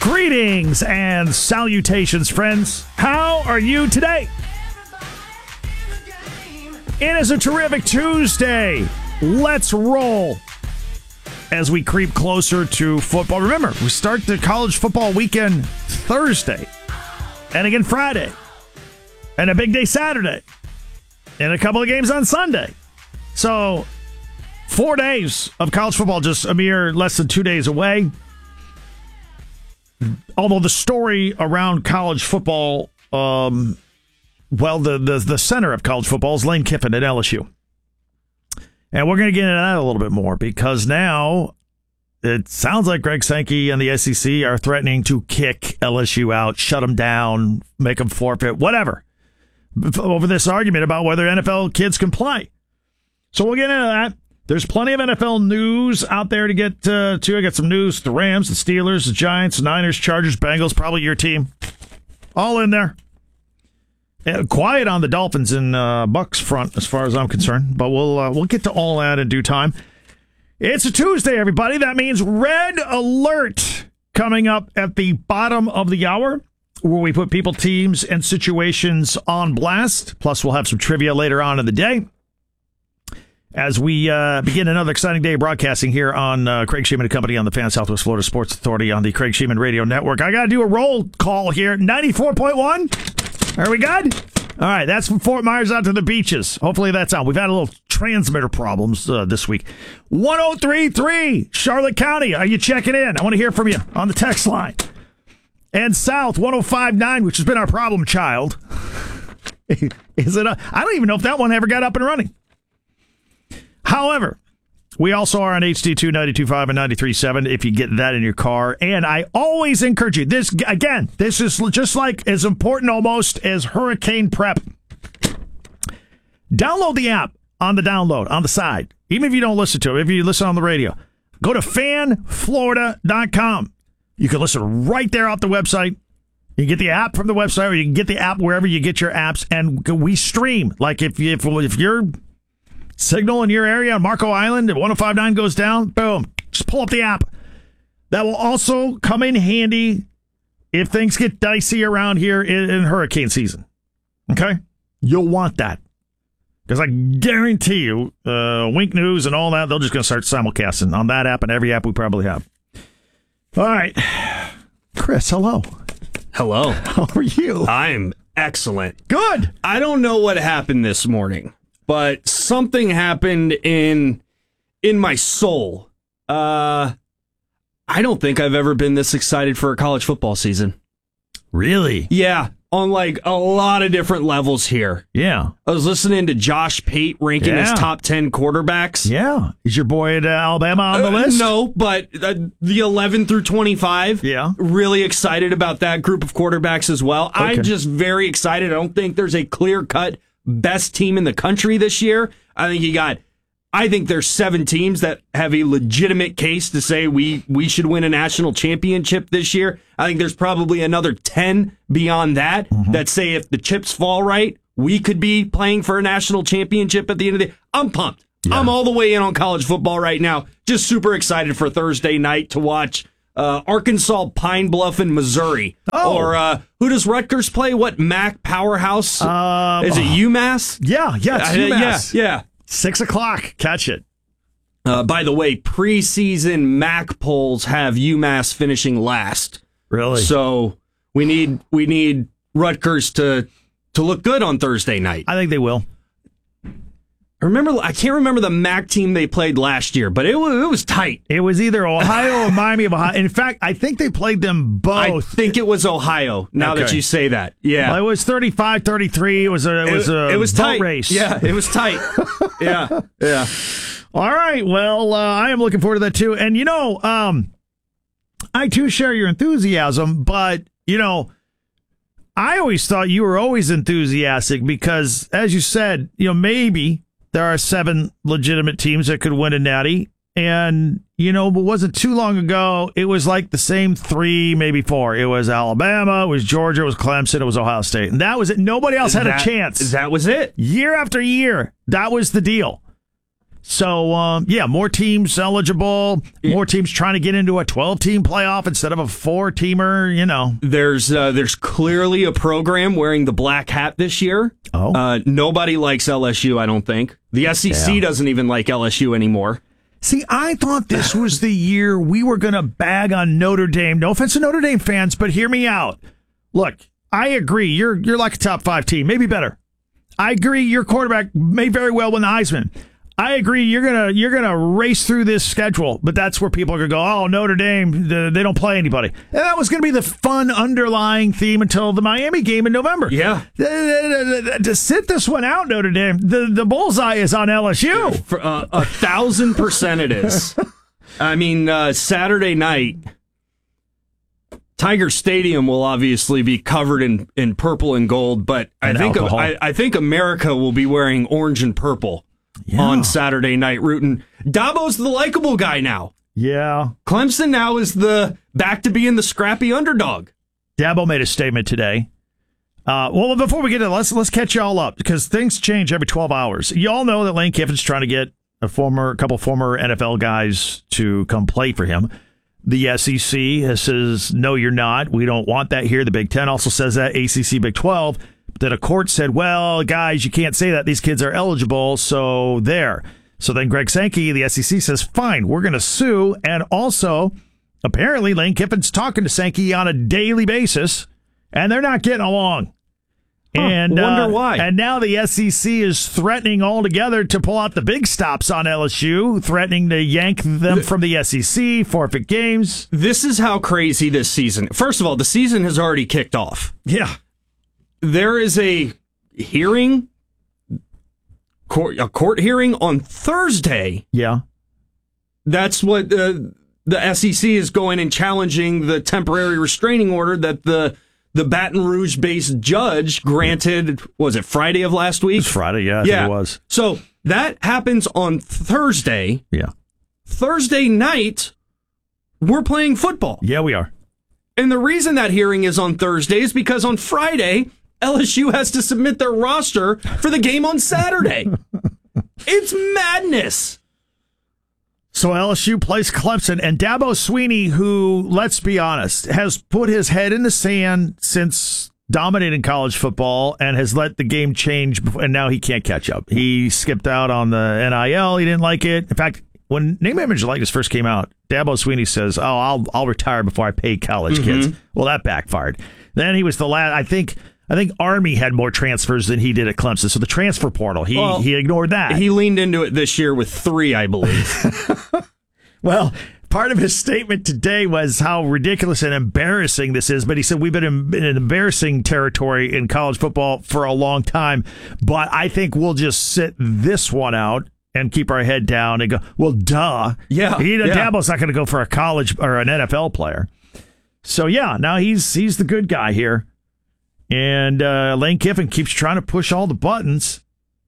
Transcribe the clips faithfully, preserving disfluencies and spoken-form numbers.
Greetings and salutations, friends. How are you today? It is a terrific Tuesday. Let's roll as we creep closer to football. Remember, we start the college football weekend Thursday, and again Friday, and a big day Saturday, and a couple of games on Sunday. So, four days of college football, just a mere less than two days away. Although the story around college football, um, well, the, the, the center of college football is Lane Kiffin at L S U. And we're going to get into that a little bit more because now it sounds like Greg Sankey and the S E C are threatening to kick L S U out, shut them down, make them forfeit, whatever, over this argument about whether N F L kids can play. So we'll get into that. There's plenty of N F L news out there to get uh, to. I got some news. The Rams, the Steelers, the Giants, the Niners, Chargers, Bengals, probably your team. All in there. And quiet on the Dolphins and uh, Bucks front as far as I'm concerned. But we'll uh, we'll get to all that in due time. It's a Tuesday, everybody. That means Red Alert coming up at the bottom of the hour, where we put people, teams, and situations on blast. Plus, we'll have some trivia later on in the day as we uh, begin another exciting day broadcasting here on uh, Craig Sheeman and Company on the Fan Southwest Florida Sports Authority on the Craig Sheeman Radio Network. I got to do a roll call here. ninety-four point one. Are we good? All right, that's from Fort Myers out to the beaches. Hopefully that's on. We've had a little transmitter problems uh, this week. one oh three point three, Charlotte County. Are you checking in? I want to hear from you on the text line. And South, one oh five point nine, which has been our problem child. Is it? A, I don't even know if that one ever got up and running. However, we also are on H D two, ninety-two point five and ninety-three point seven if you get that in your car. And I always encourage you, this again, this is just like as important almost as hurricane prep. Download the app on the download, on the side. Even if you don't listen to it, if you listen on the radio, go to fan florida dot com. You can listen right there off the website. You can get the app from the website, or you can get the app wherever you get your apps, and we stream. Like if, you, if, if you're signal in your area on Marco Island, if one oh five point nine goes down, boom, just pull up the app. That will also come in handy if things get dicey around here in, in hurricane season. Okay? You'll want that. Because I guarantee you, uh, Wink News and all that, they're just going to start simulcasting on that app and every app we probably have. All right. Chris, hello. Hello. How are you? I'm excellent. Good. I don't know what happened this morning, but something happened in in my soul. Uh, I don't think I've ever been this excited for a college football season. Really? Yeah, on like a lot of different levels here. Yeah. I was listening to Josh Pate ranking Yeah. his top ten quarterbacks. Yeah. Is your boy at uh, Alabama on the Uh, list? no, but uh, the eleven through twenty-five. Yeah. Really excited about that group of quarterbacks as well. Okay. I'm just very excited. I don't think there's a clear-cut best team in the country this year. I think you got, I think there's seven teams that have a legitimate case to say we, we should win a national championship this year. I think there's probably another ten beyond that mm-hmm. that say if the chips fall right, we could be playing for a national championship at the end of the day. I'm pumped. Yeah. I'm all the way in on college football right now. Just super excited for Thursday night to watch uh, Arkansas, Pine Bluff, and Missouri. Oh. Or uh, who does Rutgers play? What, Mac Powerhouse? Um, Is it UMass? Yeah, yeah, it's Uh, UMass. yeah, yeah. Six o'clock. Catch it. Uh, by the way, preseason Mac polls have UMass finishing last. Really? So we need we need Rutgers to to look good on Thursday night. I think they will. I remember, I can't remember the MAC team they played last year, but it was, it was tight. It was either Ohio or Miami of Ohio. In fact, I think they played them both. I think it was Ohio, now Okay. that you say that. Yeah. Well, it was thirty-five thirty-three. It was a, it was a it was boat tight. race. Yeah, it was tight. yeah, yeah. All right. Well, uh, I am looking forward to that, too. And, you know, um, I, too, share your enthusiasm, but, you know, I always thought you were always enthusiastic because, as you said, you know, maybe there are seven legitimate teams that could win a natty. And, you know, but wasn't too long ago, it was like the same three, maybe four. It was Alabama, it was Georgia, it was Clemson, it was Ohio State. And that was it. Nobody else had that, a chance. That was it. Year after year, that was the deal. So, um, yeah, more teams eligible, more teams trying to get into a twelve-team playoff instead of a four-teamer, you know. There's uh, there's clearly a program wearing the black hat this year. Oh. Uh, nobody likes L S U, I don't think. The S E C Yeah. doesn't even like L S U anymore. See, I thought this was the year we were going to bag on Notre Dame. No offense to Notre Dame fans, but hear me out. Look, I agree. You're you're like a top five team, maybe better. I agree. Your quarterback may very well win the Heisman. I agree. You're gonna you're gonna race through this schedule, but that's where people are gonna go. Oh, Notre Dame, the, they don't play anybody. And that was gonna be the fun underlying theme until the Miami game in November. Yeah. To sit this one out, Notre Dame, the the bullseye is on L S U. For, uh, a thousand percent it is. I mean, uh, Saturday night, Tiger Stadium will obviously be covered in, in purple and gold, but I And think alcohol. I, I think America will be wearing orange and purple Yeah. on Saturday night. Rooting. Dabo's the likable guy now. Yeah. Clemson now is the back to being the scrappy underdog. Dabo made a statement today. Uh, well, before we get to it, let's let's catch y'all up because things change every twelve hours. Y'all know that Lane Kiffin's trying to get a former, a couple former N F L guys to come play for him. The S E C has says, no, you're not. We don't want that here. The Big Ten also says that. A C C, Big twelve. That a court said, well, guys, you can't say that. These kids are eligible, so there. So then Greg Sankey, the S E C, says, fine, we're going to sue. And also, apparently, Lane Kiffin's talking to Sankey on a daily basis, and they're not getting along. Huh, and wonder uh, why. And now the S E C is threatening altogether to pull out the big stops on L S U, threatening to yank them from the S E C, forfeit games. This is how crazy this season. First of all, the season has already kicked off. Yeah. There is a hearing, court, a court hearing on Thursday. Yeah. That's what uh, the S E C is going and challenging the temporary restraining order that the the Baton Rouge-based judge granted. Was it Friday of last week? It's Friday, yeah, I yeah, think it was. So that happens on Thursday. Yeah. Thursday night, we're playing football. Yeah, we are. And the reason that hearing is on Thursday is because on Friday, L S U has to submit their roster for the game on Saturday. It's madness. So L S U plays Clemson, and Dabo Swinney, who, let's be honest, has put his head in the sand since dominating college football and has let the game change, and now he can't catch up. He skipped out on the N I L. He didn't like it. In fact, when Name, Image, and Likeness first came out, Dabo Swinney says, oh, I'll I'll retire before I pay college Mm-hmm. kids. Well, that backfired. Then he was the last, I think... I think Army had more transfers than he did at Clemson. So the transfer portal, he Well, he ignored that. He leaned into it this year with three, I believe. Well, part of his statement today was how ridiculous and embarrassing this is. But he said we've been in, in an embarrassing territory in college football for a long time. But I think we'll just sit this one out and keep our head down and go, well, duh. Yeah, He, yeah. Dabo's not going to go for a college or an N F L player. So, yeah, now he's he's the good guy here. And uh, Lane Kiffin keeps trying to push all the buttons.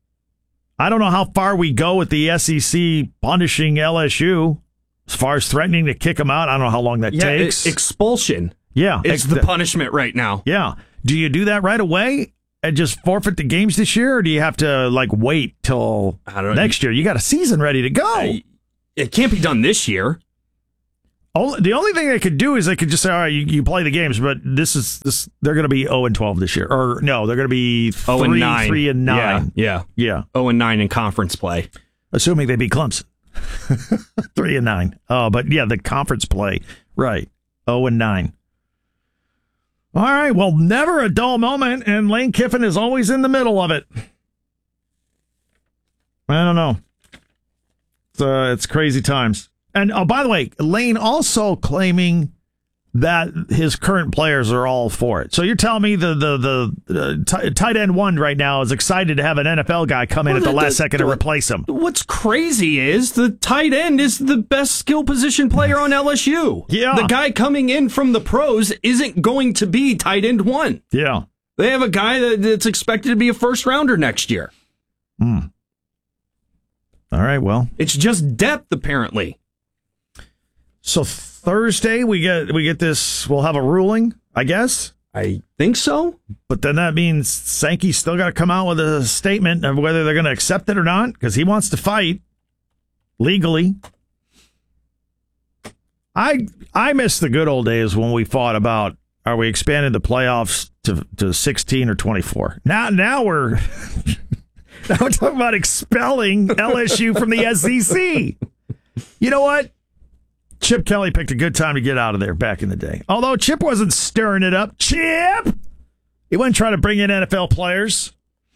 I don't know how far we go with the S E C punishing L S U as far as threatening to kick them out. I don't know how long that Yeah, takes. e- expulsion. yeah. It's ex- the punishment right now. yeah. Do you do that right away and just forfeit the games this year, or do you have to like wait till I don't know. next year? You got a season ready to go. I- It can't be done this year. Oh, the only thing they could do is they could just say, all right, you, you play the games, but this is this. They're going to be zero and twelve this year, or no, they're going to be three, Oh and nine. three and nine. Yeah, Yeah, yeah. Oh and nine in conference play. assuming they beat Clemson, three and nine. Oh, but yeah, the conference play, right? Zero and nine. All right, well, never a dull moment, and Lane Kiffin is always in the middle of it. I don't know. It's, uh, it's crazy times. And oh, by the way, Lane also claiming that his current players are all for it. So you're telling me the the the uh, t- tight end one right now is excited to have an N F L guy come in Well, at the, the- last the- second to the- replace him. What's crazy is the tight end is the best skill position player on L S U. Yeah. The guy coming in from the pros isn't going to be tight end one. Yeah. They have a guy that, that's expected to be a first rounder next year. Hmm. All right. Well, It's just depth, apparently. so Thursday we get we get this. We'll have a ruling, I guess. I think so. But then that means Sankey's still got to come out with a statement of whether they're going to accept it or not because he wants to fight. legally. I I miss the good old days when we fought about, are we expanding the playoffs to, to sixteen or twenty-four? Now now we're now we're talking about expelling L S U from the S E C. You know what? Chip Kelly picked a good time to get out of there back in the day. Although Chip wasn't stirring it up. Chip! He wasn't trying to bring in N F L players.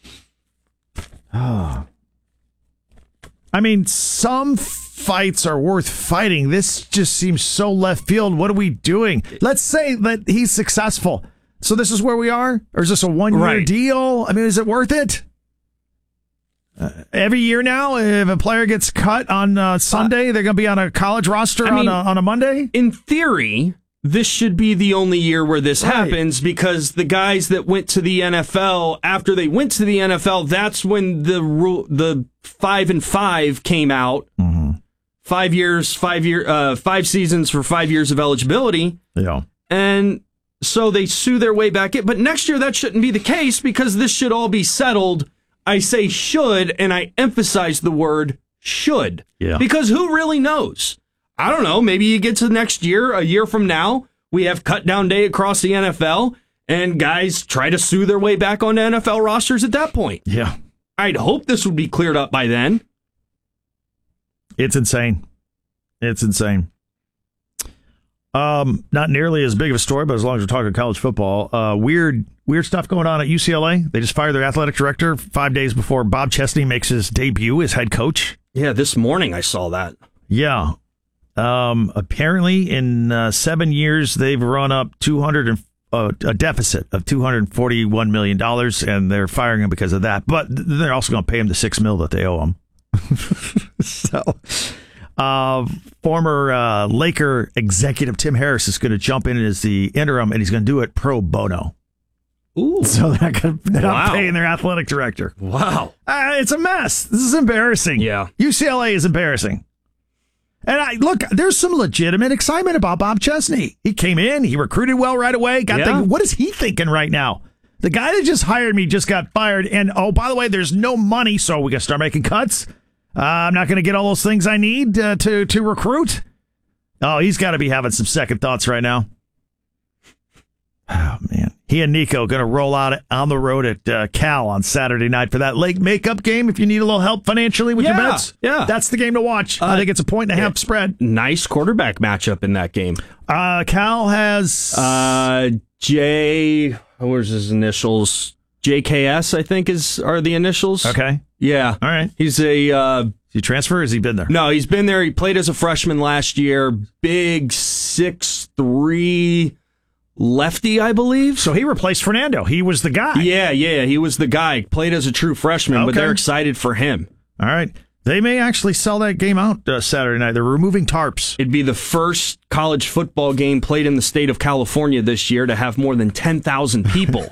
Oh. I mean, some fights are worth fighting. This just seems so left field. What are we doing? Let's say that he's successful. So this is where we are? Or is this a one-year Right. deal? I mean, is it worth it? Uh, every year now, if a player gets cut on uh, Sunday, they're going to be on a college roster I on, mean, a, on a Monday? In theory, this should be the only year where this Right. happens because the guys that went to the N F L, after they went to the N F L, that's when the rule, the five and five came out. Mm-hmm. Five years, five year, uh, five seasons for five years of eligibility. Yeah. And so they sue their way back in. But next year, that shouldn't be the case because this should all be settled. I say should, and I emphasize the word should. Yeah. Because who really knows? I don't know. Maybe you get to next year, a year from now, we have cut down day across the N F L, and guys try to sue their way back onto N F L rosters at that point. Yeah. I'd hope this would be cleared up by then. It's insane. It's insane. Um, not nearly as big of a story, but as long as we're talking college football, uh, weird, weird stuff going on at U C L A. They just fired their athletic director five days before Bob Chesney makes his debut as head coach. Yeah, this morning I saw that. Yeah. Um, apparently, in uh, seven years, they've run up two hundred and uh, a deficit of two hundred forty-one million dollars, and they're firing him because of that. But they're also going to pay him the six mil that they owe him. so. Uh, former uh, Laker executive Tim Harris is going to jump in as the interim, and he's going to do it pro bono. Ooh. So they're not, gonna, they're Wow. not paying their athletic director. Wow. Uh, it's a mess. This is embarrassing. Yeah. U C L A is embarrassing. And I look, there's some legitimate excitement about Bob Chesney. He came in, he recruited well right away. Got Yeah. thinking, what is he thinking right now? The guy that just hired me just got fired. And oh, by the way, there's no money, so we got to start making cuts. Uh, I'm not going to get all those things I need uh, to to recruit. Oh, he's got to be having some second thoughts right now. Oh, man. He and Nico going to roll out on the road at uh, Cal on Saturday night for that late makeup game. If you need a little help financially with Yeah, your bets, yeah. that's the game to watch. I Uh, think it's a point and a half spread. Nice quarterback matchup in that game. Uh, Cal has... Uh, J, where's his initials? J K S, I think, is are the initials. okay. Yeah. All right. He's a, uh, Did he transfer or has he been there? no, he's been there. He played as a freshman last year. Big six three lefty, I believe. So he replaced Fernando. He was the guy. Yeah, yeah, he was the guy. Played as a true freshman, but Okay. they're excited for him. All right. They may actually sell that game out uh, Saturday night. They're removing tarps. It'd be the first college football game played in the state of California this year to have more than ten thousand people.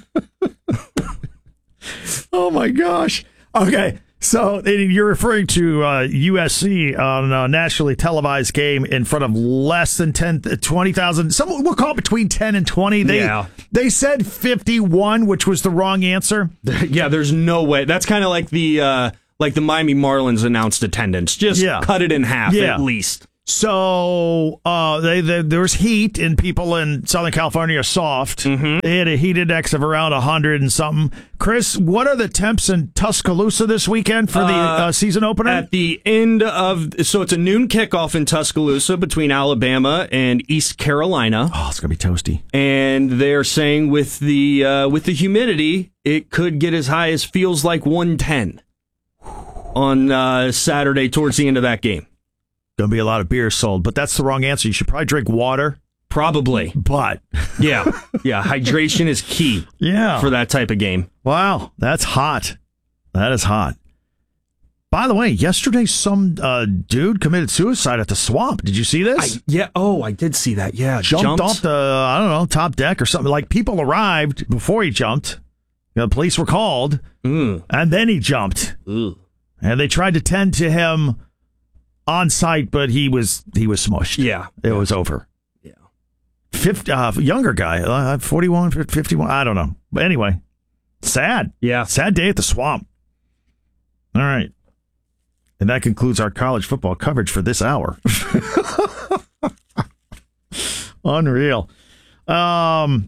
Oh, my gosh. Okay. So you're referring to uh, U S C on a nationally televised game in front of less than ten, twenty thousand. Some we'll call it between ten and twenty. They, Yeah. They said fifty-one, which was the wrong answer. Yeah, there's no way. That's kind of like the uh, like the Miami Marlins announced attendance. Just Yeah. cut it in half Yeah. at least. So uh, they, they there was heat, and people in Southern California are soft. Mm-hmm. They had a heat index of around one hundred and something. Chris, what are the temps in Tuscaloosa this weekend for the uh, season opener? At the end of so it's a noon kickoff in Tuscaloosa between Alabama and East Carolina, oh, it's going to be toasty. and they're saying with the uh, with the humidity, it could get as high as feels like one ten on uh, Saturday towards the end of that game. Going to be a lot of beer sold, but that's the wrong answer. You should probably drink water. Probably, But yeah, yeah. Hydration is key yeah, for that type of game. wow, that's hot. That is hot. By the way, yesterday some uh, dude committed suicide at the Swamp. Did you see this? I, yeah. Oh, I did see that. Yeah, jumped, off the I don't know top deck or something. Like people arrived before he jumped. You know, the police were called, Mm. and then he jumped. Ugh. And they tried to tend to him on site, but he was he was smushed. Yeah, It was over. yeah. fifty, uh, younger guy, uh, forty-one, fifty-one, I don't know. But anyway, sad. Yeah. Sad day at the Swamp. All right. And that concludes our college football coverage for this hour. Unreal. Um,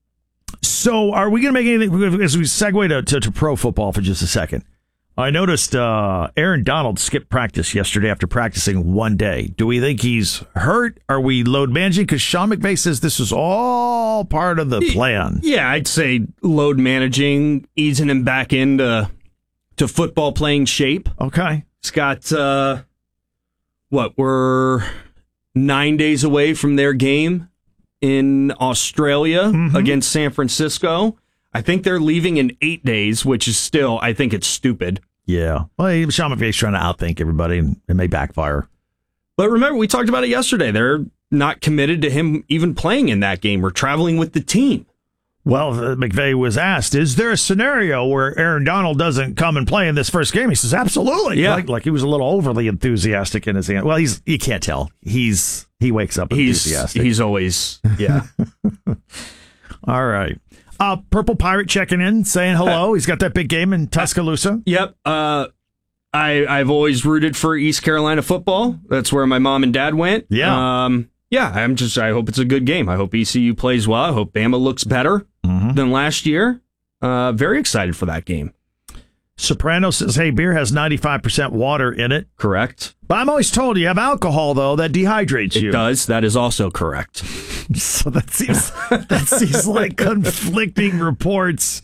so are we going to make anything, as we segue to, to, to pro football for just a second? I noticed uh, Aaron Donald skipped practice yesterday after practicing one day. Do we think he's hurt? Are we load managing? Because Sean McVay says this is all part of the plan. Yeah, I'd say load managing, easing him back into to football playing shape. Okay. He's got, uh, what, we're nine days away from their game in Australia mm-hmm. against San Francisco. I think they're leaving in eight days, which is still, I think it's stupid. Yeah. Well, Sean McVay's trying to outthink everybody, and it may backfire. But remember, we talked about it yesterday. They're not committed to him even playing in that game or traveling with the team. Well, McVay was asked, is there a scenario where Aaron Donald doesn't come and play in this first game? He says, absolutely. Yeah. Like, like he was a little overly enthusiastic in his hand. Well, he's you can't tell. He's He wakes up enthusiastic. He's, he's always, yeah. All right. Uh, Purple Pirate checking in, saying hello. He's got that big game in Tuscaloosa. Yep. Uh, I, I've always rooted for East Carolina football. That's where my mom and dad went. Yeah. Um, yeah, I'm just, I hope it's a good game. I hope E C U plays well. I hope Bama looks better mm-hmm. than last year. Uh, very excited for that game. Soprano says, hey, beer has ninety-five percent water in it. Correct. But I'm always told you have alcohol, though, that dehydrates you. It does. That is also correct. So that seems that seems like conflicting reports.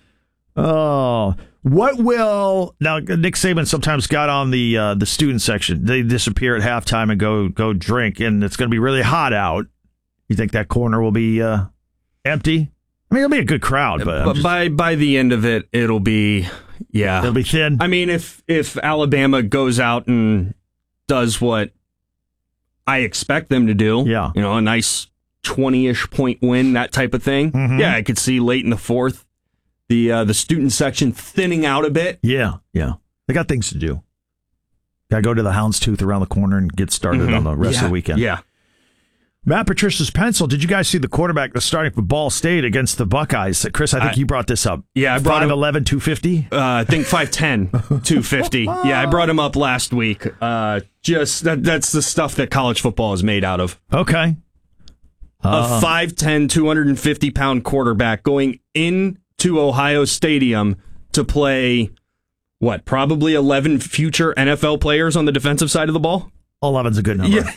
Oh, what will now? Nick Saban sometimes got on the uh, the student section. They disappear at halftime and go go drink, and it's going to be really hot out. You think that corner will be uh, empty? I mean, it'll be a good crowd, but, but just, by by the end of it, it'll be yeah, it'll be thin. I mean, if if Alabama goes out and does what I expect them to do, yeah, you know, a nice twenty-ish point win, that type of thing. Mm-hmm. Yeah, I could see late in the fourth, the uh, the student section thinning out a bit. Yeah, yeah, they got things to do. Got to go to the Houndstooth around the corner and get started mm-hmm. on the rest yeah. of the weekend. Yeah. Matt Patricia's pencil. Did you guys see the quarterback that's starting for Ball State against the Buckeyes? Chris, I think I, you brought this up. Yeah, I brought five eleven, two fifty Uh, I think five ten, two fifty Yeah, I brought him up last week. Uh, just that, that's the stuff that college football is made out of. Okay. Uh, a five ten, two hundred fifty pound quarterback going into Ohio Stadium to play, what, probably eleven future N F L players on the defensive side of the ball? eleven's a good number. Yeah.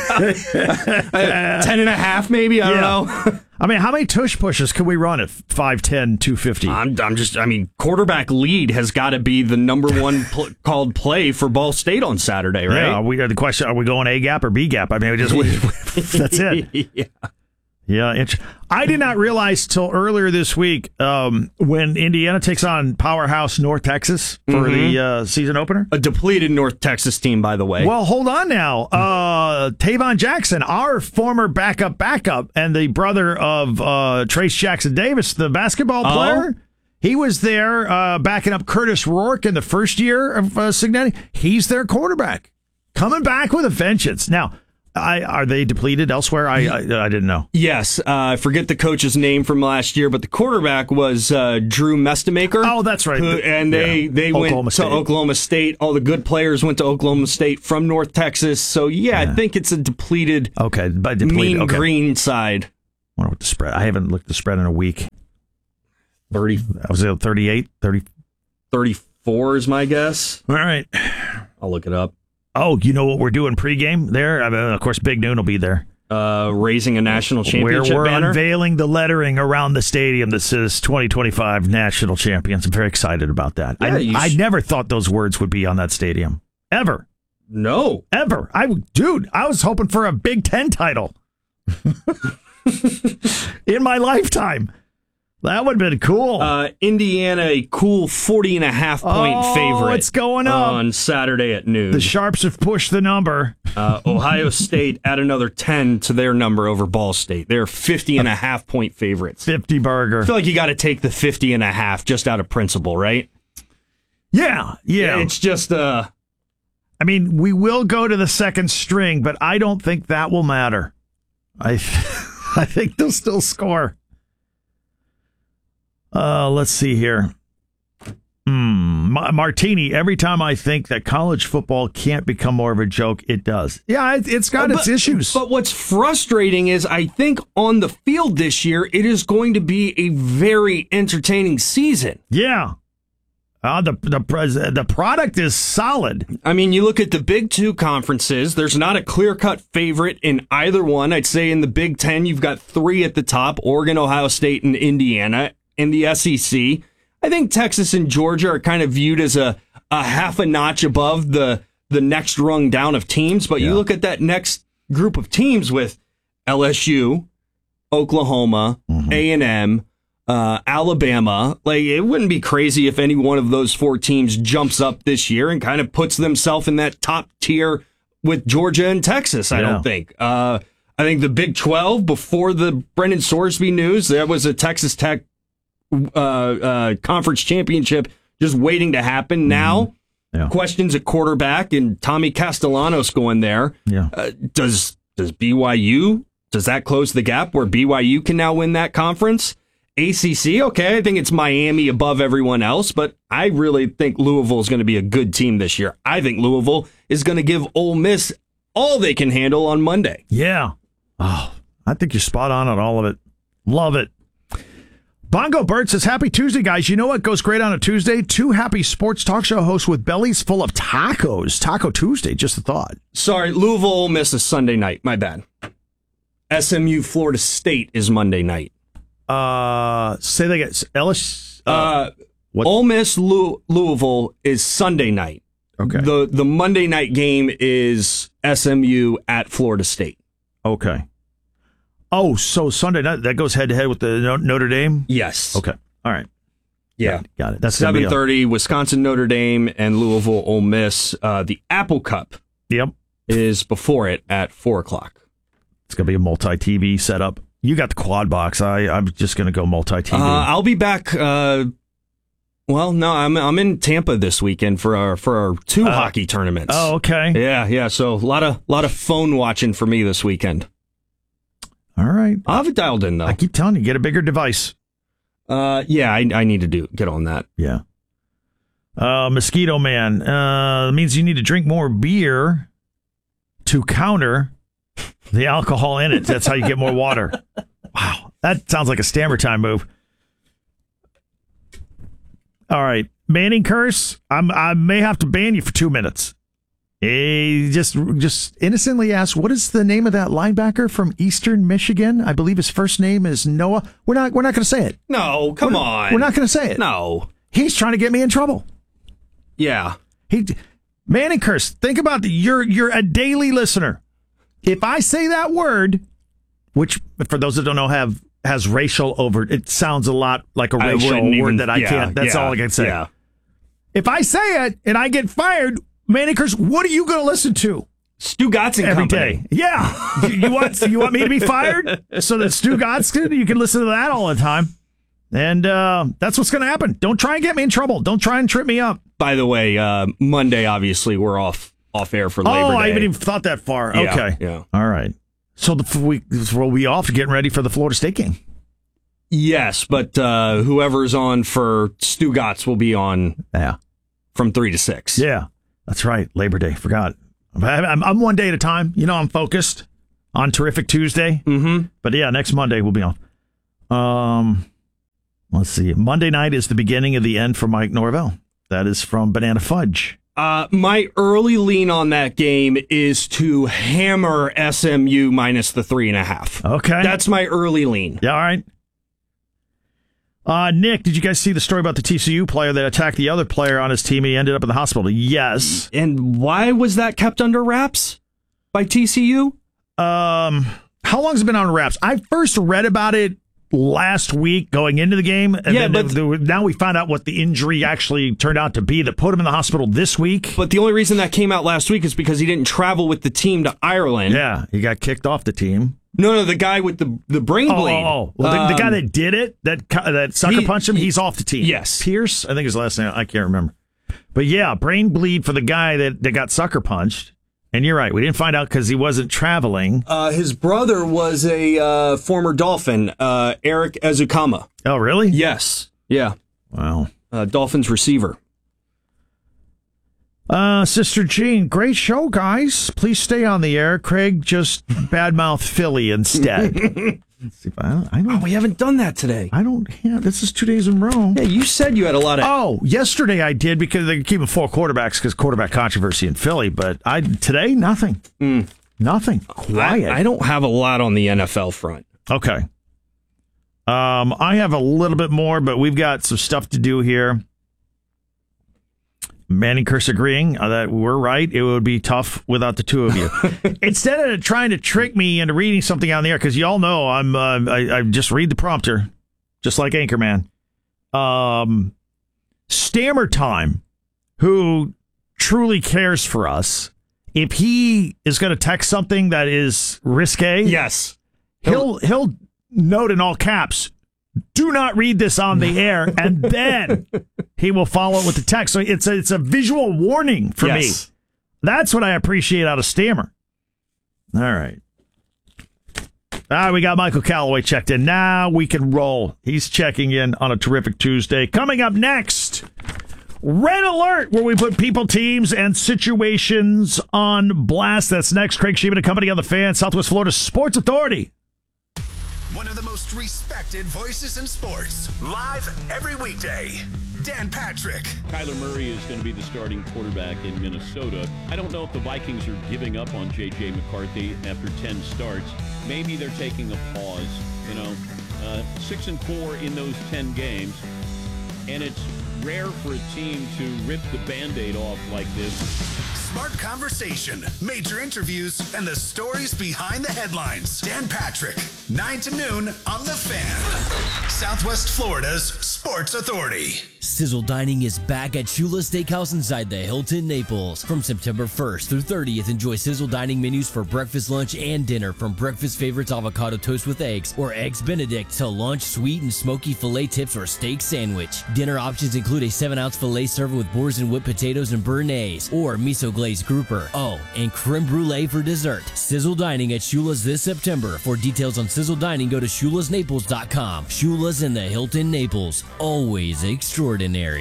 Ten and a half, maybe. I don't yeah. know. I mean, how many tush pushes can we run at five ten, two fifty I'm, I'm just, I mean, quarterback lead has got to be the number one pl- called play for Ball State on Saturday, right? Yeah. We got the question: are we going A gap or B gap? I mean, we just we, that's it. yeah. Yeah, int- I did not realize till earlier this week um, when Indiana takes on powerhouse North Texas for mm-hmm. the uh, season opener. A depleted North Texas team, by the way. Well, hold on now. Uh, Tavon Jackson, our former backup backup and the brother of uh, Trace Jackson Davis, the basketball oh. player, he was there uh, backing up Curtis Rourke in the first year of uh, Cignetti. He's their quarterback. Coming back with a vengeance. Now, I, are they depleted elsewhere? I I, I didn't know. Yes. Uh, I forget the coach's name from last year, but the quarterback was uh, Drew Mestemaker. Oh, that's right. Who, and they, yeah. they Oklahoma went State. to Oklahoma State. All the good players went to Oklahoma State from North Texas. So, yeah, yeah. I think it's a depleted, okay, by depleted mean okay. green side. I wonder what the spread. I haven't looked at the spread in a week. thirty I was at thirty-eight, thirty thirty-four is my guess. All right. I'll look it up. Oh, you know what we're doing pregame there? I mean, of course, Big Noon will be there. Uh, raising a national championship Where we're banner. unveiling the lettering around the stadium that says twenty twenty-five National Champions. I'm very excited about that. Yeah, I, sh- I never thought those words would be on that stadium. Ever. No. Ever. I, dude, I was hoping for a Big Ten title. In my lifetime. That would have been cool. Uh, Indiana, a cool forty and a half point oh, favorite. It's going up. On Saturday at noon. The Sharps have pushed the number. uh, Ohio State add another ten to their number over Ball State. They're fifty and a half point favorites. fifty burger. I feel like you got to take the fifty and a half just out of principle, right? Yeah, yeah. It's just, uh, I mean, we will go to the second string, but I don't think that will matter. I, I think they'll still score. Uh, let's see here. Hmm. Ma- Martini, every time I think that college football can't become more of a joke, it does. Yeah, it, it's got but, its issues. But what's frustrating is I think on the field this year, it is going to be a very entertaining season. Yeah. Uh, the, the, the product is solid. I mean, you look at the Big Two conferences, there's not a clear-cut favorite in either one. I'd say in the Big Ten, you've got three at the top, Oregon, Ohio State, and Indiana. In the S E C, I think Texas and Georgia are kind of viewed as a, a half a notch above the, the next rung down of teams. But yeah. you look at that next group of teams with L S U, Oklahoma, mm-hmm. A and M, uh, Alabama. Like, it wouldn't be crazy if any one of those four teams jumps up this year and kind of puts themselves in that top tier with Georgia and Texas, I yeah. don't think. Uh, I think the Big twelve, before the Brendan Sorsby news, there was a Texas Tech Uh, uh, conference championship just waiting to happen. Now, yeah. questions at quarterback and Tommy Castellanos going there. Yeah. Uh, does does B Y U, does that close the gap where B Y U can now win that conference? A C C, okay, I think it's Miami above everyone else, but I really think Louisville is going to be a good team this year. I think Louisville is going to give Ole Miss all they can handle on Monday. Yeah. Oh, I think you're spot on on all of it. Love it. Bongo Bert says, happy Tuesday, guys. You know what goes great on a Tuesday? Two happy sports talk show hosts with bellies full of tacos. Taco Tuesday, just a thought. Sorry, Louisville Ole Miss is Sunday night. My bad. S M U Florida State is Monday night. Uh, say that again. Ellis, uh, uh, what? Ole Miss Lou- Louisville is Sunday night. Okay. The, the Monday night game is S M U at Florida State. Okay. Oh, so Sunday night, that goes head-to-head with the Notre Dame? Yes. Okay. All right. Yeah. Got it. Got it. That's seven thirty, Wisconsin, Notre Dame, and Louisville, Ole Miss. Uh, the Apple Cup Yep. is before it at four o'clock. It's going to be a multi-T V setup. You got the quad box. I, I'm just going to go multi-T V. Uh, I'll be back. Uh, well, no, I'm I'm in Tampa this weekend for our, for our two uh, hockey tournaments. Oh, okay. Yeah, yeah. So a lot of, lot of phone watching for me this weekend. All right. I'll have it dialed in, though. I keep telling you, get a bigger device. Uh, yeah, I, I need to do get on that. Yeah. Uh, Mosquito Man. Uh, means you need to drink more beer to counter the alcohol in it. That's how you get more water. Wow. That sounds like a Stammer Time move. All right. Manning curse. I'm, I may have to ban you for two minutes. He just just innocently asked, what is the name of that linebacker from Eastern Michigan? I believe his first name is Noah. We're not we're not going to say it. No, come we're, on. We're not going to say it. No. He's trying to get me in trouble. Yeah. He Manning curse. Think about the you're you're a daily listener. If I say that word, which for those that don't know have has racial over it sounds a lot like a racial word even, that I yeah, can't. That's yeah, all I can say. Yeah. If I say it and I get fired, Manicers, what are you going to listen to? Stu Gotson every Company. day. Yeah. you, you want you want me to be fired so that Stu Gotson, you can listen to that all the time. And uh, that's what's going to happen. Don't try and get me in trouble. Don't try and trip me up. By the way, uh, Monday, obviously, we're off off air for Labor oh, Day. Oh, I haven't even thought that far. Yeah, okay. Yeah. All right. So the we will be off getting ready for the Florida State game. Yes, but uh, whoever's on for Stu Gotz will be on yeah. from three to six. Yeah. That's right. Labor Day. Forgot. I'm, I'm one day at a time. You know, I'm focused on Terrific Tuesday. Mm-hmm. But yeah, next Monday we'll be on. Um, let's see. Monday night is the beginning of the end for Mike Norvell. That is from Banana Fudge. Uh, my early lean on that game is to hammer S M U minus the three and a half. Okay. That's my early lean. Yeah, all right. Uh, Nick, did you guys see the story about the T C U player that attacked the other player on his team and he ended up in the hospital? Yes. And why was that kept under wraps by T C U? Um, how long has it been on wraps? I first read about it last week going into the game, and yeah, then but the, the, now we found out what the injury actually turned out to be that put him in the hospital this week. But the only reason that came out last week is because he didn't travel with the team to Ireland. Yeah, he got kicked off the team. No, no, the guy with the the brain oh, bleed. Oh, oh. Well, um, the, the guy that did it, that that sucker he, punched him, he, he's off the team. Yes. Pierce, I think his last name, I can't remember. But yeah, brain bleed for the guy that, that got sucker punched. And you're right, we didn't find out because he wasn't traveling. Uh, his brother was a uh, former Dolphin, uh, Eric Ezukama. Oh, really? Yes. Yeah. Wow. Uh, Dolphins receiver. Uh, Sister Jean, great show, guys. Please stay on the air. Craig just badmouth Philly instead. Let's see if I, don't, I don't. Oh, we haven't done that today. I don't. Yeah, this is two days in a row. Yeah, you said you had a lot of. Oh, yesterday I did because they keep four quarterbacks because quarterback controversy in Philly. But I today nothing. Mm. Nothing. Quiet. I, I don't have a lot on the N F L front. Okay. Um, I have a little bit more, but we've got some stuff to do here. Manny Curse agreeing that we're right. It would be tough without the two of you. Instead of trying to trick me into reading something on the air, because y'all know I'm, uh, I, I just read the prompter, just like Anchorman. Um, Stammer Time, who truly cares for us, if he is going to text something that is risque, yes, he'll he'll note in all caps, do not read this on the air, and then he will follow it with the text. So it's a, it's a visual warning for yes. me. That's what I appreciate out of Stammer. All right. Ah, we got Michael Callaway checked in. Now we can roll. He's checking in on a terrific Tuesday. Coming up next, Red Alert, where we put people, teams, and situations on blast. That's next. Craig Sheeman and company on the Fan, Southwest Florida Sports Authority. One of the most respected voices in sports. Live every weekday. Dan Patrick. Kyler Murray is going to be the starting quarterback in Minnesota. I don't know if the Vikings are giving up on J J McCarthy after ten starts. Maybe they're taking a pause. You know, uh, six and four in those ten games. And it's rare for a team to rip the Band-Aid off like this. Smart conversation, major interviews, and the stories behind the headlines. Dan Patrick, nine to noon on The Fan. Southwest Florida's Sports Authority. Sizzle Dining is back at Shula's Steakhouse inside the Hilton Naples. From September first through thirtieth, enjoy Sizzle Dining menus for breakfast, lunch, and dinner. From breakfast favorites avocado toast with eggs or eggs Benedict to lunch sweet and smoky filet tips or steak sandwich. Dinner options include a seven ounce filet served with boars and whipped potatoes and béarnaise or miso glazed grouper. Oh, and creme brulee for dessert. Sizzle Dining at Shula's this September. For details on Sizzle Dining, go to shulas naples dot com. Shula's in the Hilton Naples. Always extraordinary.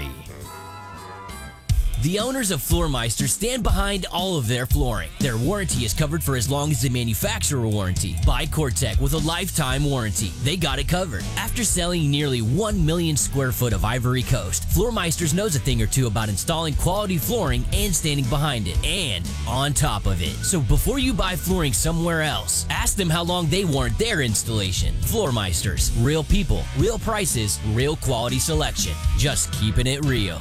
The owners of Floormeister stand behind all of their flooring. Their warranty is covered for as long as the manufacturer warranty. Buy Cortec with a lifetime warranty. They got it covered. After selling nearly one million square foot of Ivory Coast, Floormeisters knows a thing or two about installing quality flooring and standing behind it, and on top of it. So before you buy flooring somewhere else, ask them how long they warrant their installation. Floormeisters, real people, real prices, real quality selection. Just keeping it real.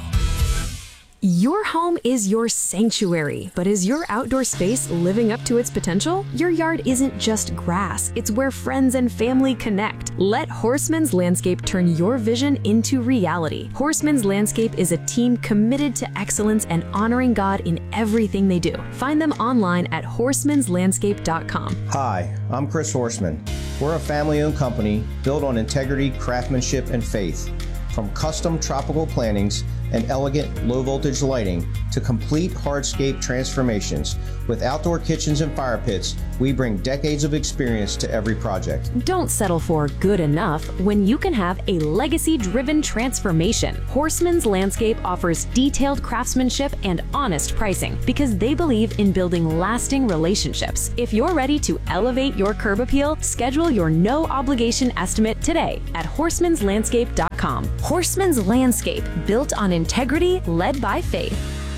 Your home is your sanctuary, but is your outdoor space living up to its potential? Your yard isn't just grass, it's where friends and family connect. Let Horseman's Landscape turn your vision into reality. Horseman's Landscape is a team committed to excellence and honoring God in everything they do. Find them online at horsemans landscape dot com. Hi, I'm Chris Horseman. We're a family-owned company built on integrity, craftsmanship, and faith. From custom tropical plantings and elegant low-voltage lighting to complete hardscape transformations. With outdoor kitchens and fire pits, we bring decades of experience to every project. Don't settle for good enough when you can have a legacy-driven transformation. Horseman's Landscape offers detailed craftsmanship and honest pricing because they believe in building lasting relationships. If you're ready to elevate your curb appeal, schedule your no-obligation estimate today at horsemans landscape dot com. Horseman's Landscape, built on integrity, led by faith.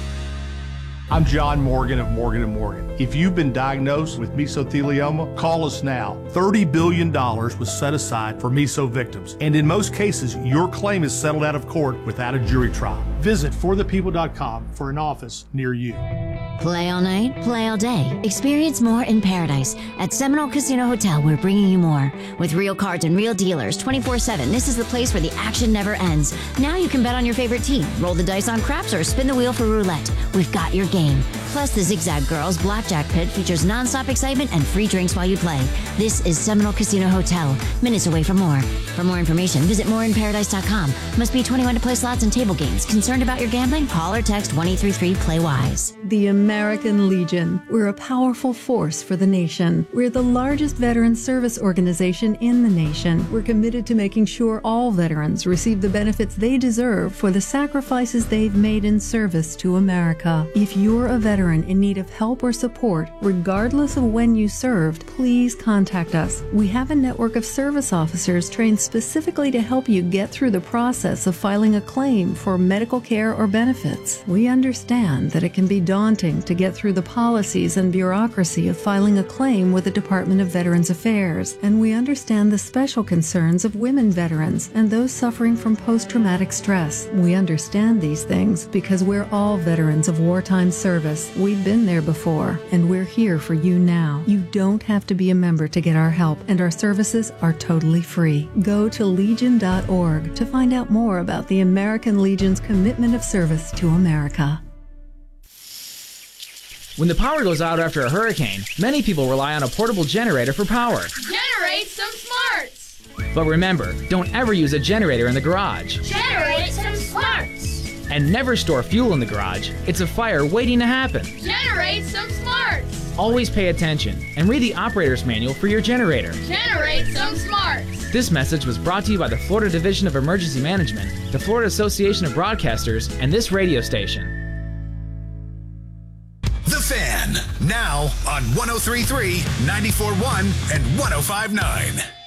I'm John Morgan of Morgan and Morgan. If you've been diagnosed with mesothelioma, call us now. thirty billion dollars was set aside for meso victims, and in most cases, your claim is settled out of court without a jury trial. Visit for the people dot com for an office near you. Play all night, play all day. Experience more in paradise. At Seminole Casino Hotel, we're bringing you more. With real cards and real dealers twenty-four seven, this is the place where the action never ends. Now you can bet on your favorite team, roll the dice on craps, or spin the wheel for roulette. We've got your game. Plus the Zigzag Girls, Black blackjack pit features nonstop excitement and free drinks while you play. This is Seminole Casino Hotel, minutes away from more. For more information, visit more in paradise dot com. Must be twenty-one to play slots and table games. Concerned about your gambling? Call or text one eight three three play wise. The American Legion. We're a powerful force for the nation. We're the largest veteran service organization in the nation. We're committed to making sure all veterans receive the benefits they deserve for the sacrifices they've made in service to America. If you're a veteran in need of help or support, regardless of when you served, please contact us. We have a network of service officers trained specifically to help you get through the process of filing a claim for medical care or benefits. We understand that it can be daunting to get through the policies and bureaucracy of filing a claim with the Department of Veterans Affairs, and we understand the special concerns of women veterans and those suffering from post-traumatic stress. We understand these things because we're all veterans of wartime service. We've been there before, and we're here for you now. You don't have to be a member to get our help, and our services are totally free. Go to legion dot org to find out more about the American Legion's commitment of service to America. When the power goes out after a hurricane, many people rely on a portable generator for power. Generate some smarts! But remember, don't ever use a generator in the garage. Generate some smarts! And never store fuel in the garage. It's a fire waiting to happen. Generate some smarts! Always pay attention and read the operator's manual for your generator. Generate some smarts! This message was brought to you by the Florida Division of Emergency Management, the Florida Association of Broadcasters, and this radio station. The Fan, now on one oh three point three, ninety-four point one, and one oh five point nine.